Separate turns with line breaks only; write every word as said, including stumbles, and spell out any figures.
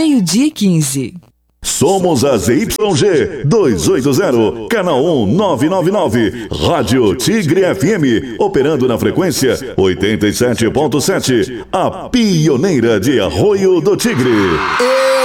meio-dia e quinze.
Somos a Z Y G duzentos e oitenta, canal um nove nove nove, Rádio Tigre F M, operando na frequência oitenta e sete ponto sete, a pioneira de Arroio do Tigre.